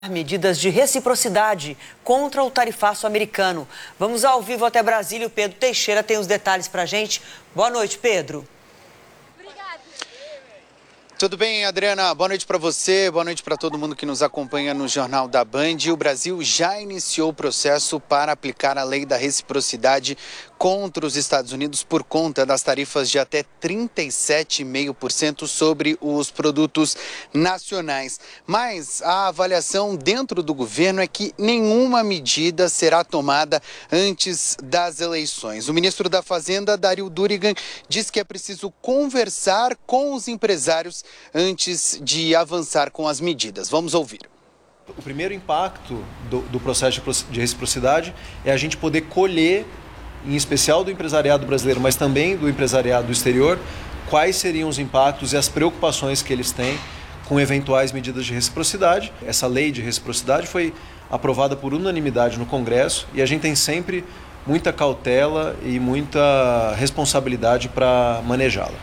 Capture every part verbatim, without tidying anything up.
Medidas de reciprocidade contra o tarifaço americano. Vamos ao vivo até Brasília. O Pedro Teixeira tem os detalhes para a gente. Boa noite, Pedro. Tudo bem, Adriana? Boa noite para você, boa noite para todo mundo que nos acompanha no Jornal da Band. O Brasil já iniciou o processo para aplicar a lei da reciprocidade contra os Estados Unidos por conta das tarifas de até trinta e sete vírgula cinco por cento sobre os produtos nacionais. Mas a avaliação dentro do governo é que nenhuma medida será tomada antes das eleições. O ministro da Fazenda, Dario Durigan, diz que é preciso conversar com os empresários antes de avançar com as medidas. Vamos ouvir. O primeiro impacto do, do processo de reciprocidade é a gente poder colher, em especial do empresariado brasileiro, mas também do empresariado do exterior, quais seriam os impactos e as preocupações que eles têm com eventuais medidas de reciprocidade. Essa lei de reciprocidade foi aprovada por unanimidade no Congresso e a gente tem sempre muita cautela e muita responsabilidade para manejá-la.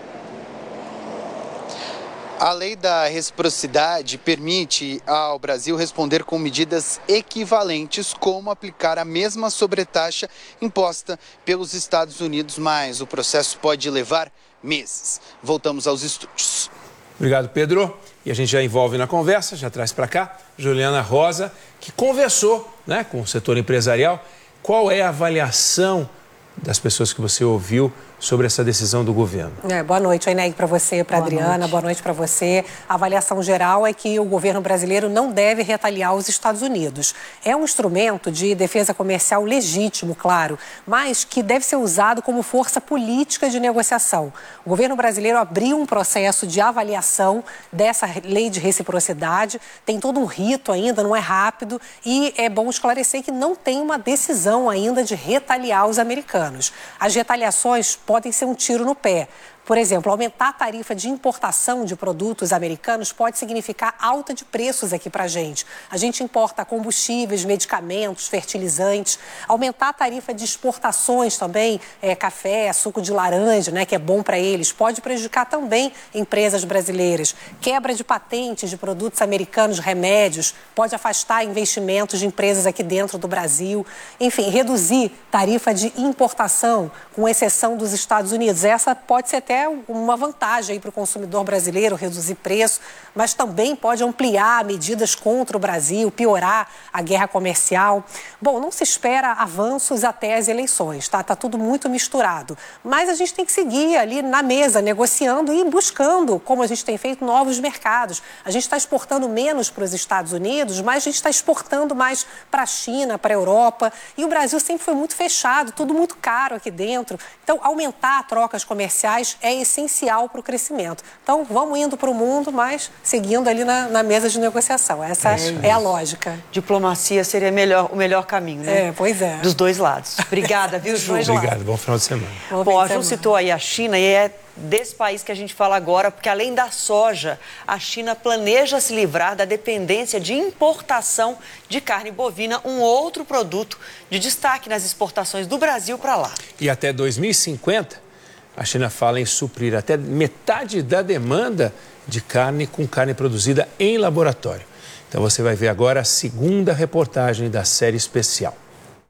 A lei da reciprocidade permite ao Brasil responder com medidas equivalentes, como aplicar a mesma sobretaxa imposta pelos Estados Unidos, mas o processo pode levar meses. Voltamos aos estúdios. Obrigado, Pedro. E a gente já envolve na conversa, já traz para cá, Juliana Rosa, que conversou, né, com o setor empresarial. Qual é a avaliação das pessoas que você ouviu sobre essa decisão do governo? É, boa noite, Aineg, para você, para Adriana, noite. boa noite para você. A avaliação geral é que o governo brasileiro não deve retaliar os Estados Unidos. É um instrumento de defesa comercial legítimo, claro, mas que deve ser usado como força política de negociação. O governo brasileiro abriu um processo de avaliação dessa lei de reciprocidade, tem todo um rito ainda, não é rápido, e é bom esclarecer que não tem uma decisão ainda de retaliar os americanos. As retaliações podem ser um tiro no pé. Por exemplo, aumentar a tarifa de importação de produtos americanos pode significar alta de preços aqui para a gente. A gente importa combustíveis, medicamentos, fertilizantes. Aumentar a tarifa de exportações também, é, café, suco de laranja, né, que é bom para eles, pode prejudicar também empresas brasileiras. Quebra de patentes de produtos americanos, remédios, pode afastar investimentos de empresas aqui dentro do Brasil. Enfim, reduzir tarifa de importação, com exceção dos Estados Unidos. Essa pode ser até uma vantagem para o consumidor brasileiro, reduzir preço, mas também pode ampliar medidas contra o Brasil, piorar a guerra comercial. Bom, não se espera avanços até as eleições, tá? Tá tudo muito misturado. Mas a gente tem que seguir ali na mesa, negociando e buscando, como a gente tem feito, novos mercados. A gente está exportando menos para os Estados Unidos, mas a gente está exportando mais para a China, para a Europa. E o Brasil sempre foi muito fechado, tudo muito caro aqui dentro. Então, aumentar trocas comerciais é essencial para o crescimento. Então, vamos indo para o mundo, mas seguindo ali na, na mesa de negociação. Essa é, é a lógica. Diplomacia seria melhor, o melhor caminho, né? É, pois é. Dos dois lados. Obrigada, viu, Ju? Obrigado, bom final de semana. Bom, Bom a Ju citou aí a China e é desse país que a gente fala agora, porque além da soja, a China planeja se livrar da dependência de importação de carne bovina, um outro produto de destaque nas exportações do Brasil para lá. E até dois mil e cinquenta, a China fala em suprir até metade da demanda de carne com carne produzida em laboratório. Então você vai ver agora a segunda reportagem da série especial.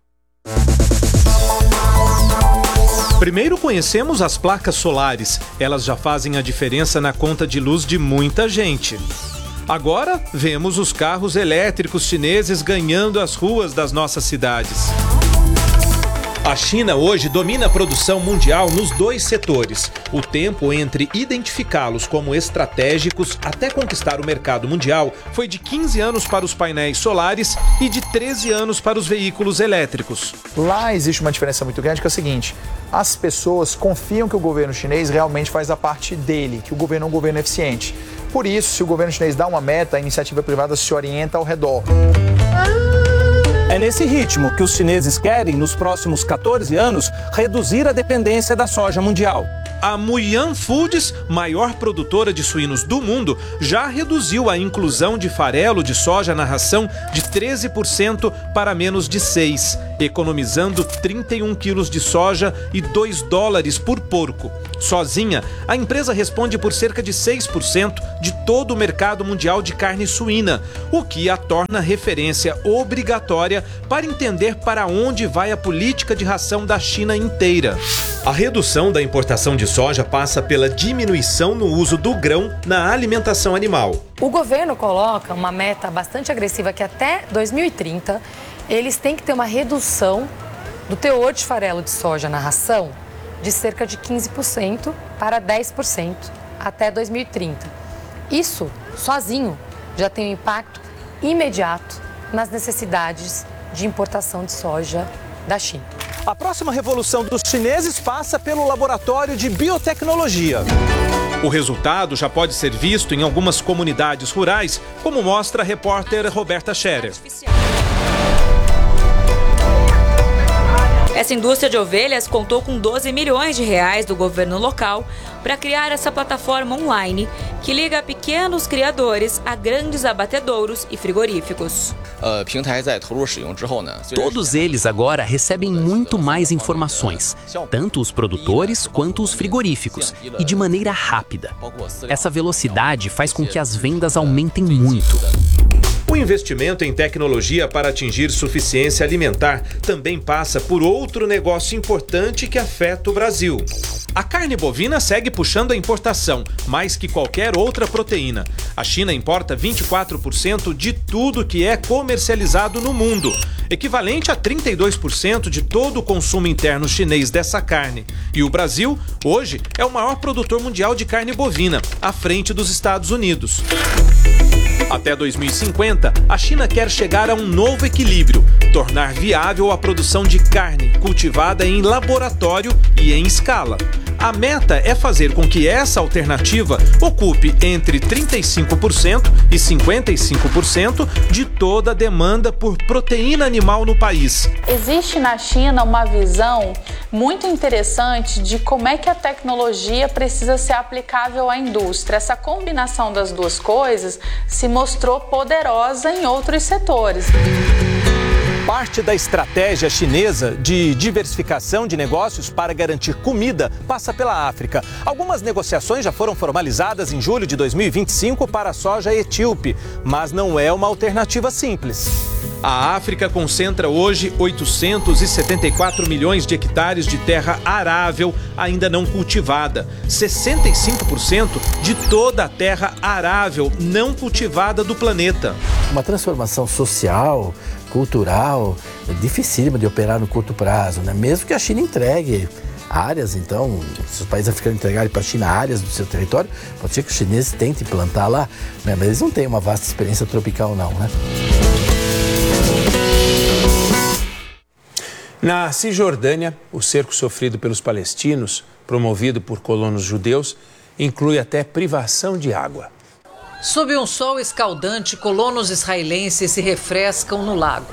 Primeiro conhecemos as placas solares. Elas já fazem a diferença na conta de luz de muita gente. Agora, vemos os carros elétricos chineses ganhando as ruas das nossas cidades. A China hoje domina a produção mundial nos dois setores. O tempo entre identificá-los como estratégicos até conquistar o mercado mundial foi de quinze anos para os painéis solares e de treze anos para os veículos elétricos. Lá existe uma diferença muito grande, que é o seguinte: as pessoas confiam que o governo chinês realmente faz a parte dele, que o governo é um governo eficiente. Por isso, se o governo chinês dá uma meta, a iniciativa privada se orienta ao redor. É nesse ritmo que os chineses querem, nos próximos quatorze anos, reduzir a dependência da soja mundial. A Muyan Foods, maior produtora de suínos do mundo, já reduziu a inclusão de farelo de soja na ração de treze por cento para menos de seis por cento, economizando trinta e um quilos de soja e dois dólares por porco. Sozinha, a empresa responde por cerca de seis por cento de todo o mercado mundial de carne suína, o que a torna referência obrigatória para entender para onde vai a política de ração da China inteira. A redução da importação de soja passa pela diminuição no uso do grão na alimentação animal. O governo coloca uma meta bastante agressiva que até dois mil e trinta eles têm que ter uma redução do teor de farelo de soja na ração de cerca de quinze por cento para dez por cento até dois mil e trinta. Isso, sozinho, já tem um impacto imediato nas necessidades de importação de soja da China. A próxima revolução dos chineses passa pelo laboratório de biotecnologia. O resultado já pode ser visto em algumas comunidades rurais, como mostra a repórter Roberta Scherer. Essa indústria de ovelhas contou com doze milhões de reais do governo local para criar essa plataforma online que liga pequenos criadores a grandes abatedouros e frigoríficos. Todos eles agora recebem muito mais informações, tanto os produtores quanto os frigoríficos, e de maneira rápida. Essa velocidade faz com que as vendas aumentem muito. O investimento em tecnologia para atingir suficiência alimentar também passa por outro negócio importante que afeta o Brasil. A carne bovina segue puxando a importação, mais que qualquer outra proteína. A China importa vinte e quatro por cento de tudo que é comercializado no mundo, equivalente a trinta e dois por cento de todo o consumo interno chinês dessa carne. E o Brasil, hoje, é o maior produtor mundial de carne bovina, à frente dos Estados Unidos. Até dois mil e cinquenta, a China quer chegar a um novo equilíbrio, tornar viável a produção de carne cultivada em laboratório e em escala. A meta é fazer com que essa alternativa ocupe entre trinta e cinco por cento e cinquenta e cinco por cento de toda a demanda por proteína animal no país. Existe na China uma visão muito interessante de como é que a tecnologia precisa ser aplicável à indústria. Essa combinação das duas coisas se mostrou poderosa em outros setores. Parte da estratégia chinesa de diversificação de negócios para garantir comida passa pela África. Algumas negociações já foram formalizadas em julho de dois mil e vinte e cinco para a soja etíope, mas não é uma alternativa simples. A África concentra hoje oitocentos e setenta e quatro milhões de hectares de terra arável ainda não cultivada. sessenta e cinco por cento de toda a terra arável não cultivada do planeta. Uma transformação social, cultural, dificílima de operar no curto prazo, né? Mesmo que a China entregue áreas, então, se os países africanos entregarem para a China áreas do seu território, pode ser que os chineses tentem plantar lá, né? Mas eles não têm uma vasta experiência tropical não, né? Na Cisjordânia, o cerco sofrido pelos palestinos, promovido por colonos judeus, inclui até privação de água. Sob um sol escaldante, colonos israelenses se refrescam no lago.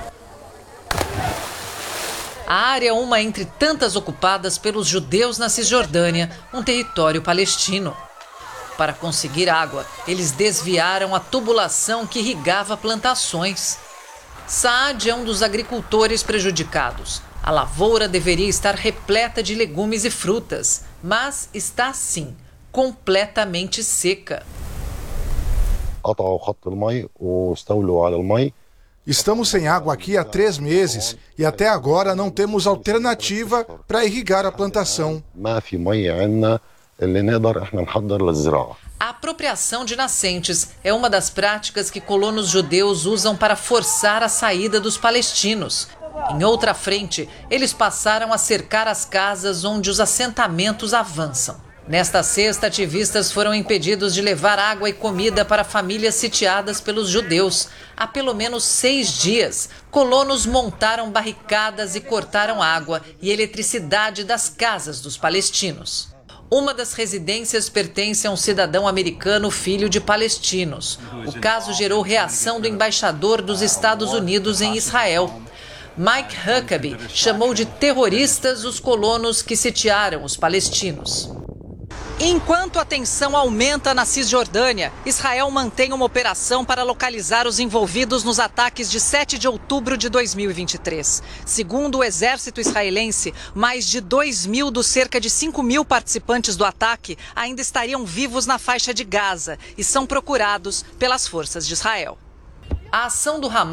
A área é uma entre tantas ocupadas pelos judeus na Cisjordânia, um território palestino. Para conseguir água, eles desviaram a tubulação que irrigava plantações. Saad é um dos agricultores prejudicados. A lavoura deveria estar repleta de legumes e frutas, mas está assim, completamente seca. Estamos sem água aqui há três meses e até agora não temos alternativa para irrigar a plantação. A apropriação de nascentes é uma das práticas que colonos judeus usam para forçar a saída dos palestinos. Em outra frente, eles passaram a cercar as casas onde os assentamentos avançam. Nesta sexta, ativistas foram impedidos de levar água e comida para famílias sitiadas pelos judeus. Há pelo menos seis dias, colonos montaram barricadas e cortaram água e eletricidade das casas dos palestinos. Uma das residências pertence a um cidadão americano filho de palestinos. O caso gerou reação do embaixador dos Estados Unidos em Israel. Mike Huckabee chamou de terroristas os colonos que sitiaram os palestinos. Enquanto a tensão aumenta na Cisjordânia, Israel mantém uma operação para localizar os envolvidos nos ataques de sete de outubro de dois mil e vinte e três. Segundo o exército israelense, mais de dois mil dos cerca de cinco mil participantes do ataque ainda estariam vivos na faixa de Gaza e são procurados pelas forças de Israel. A ação do Hamas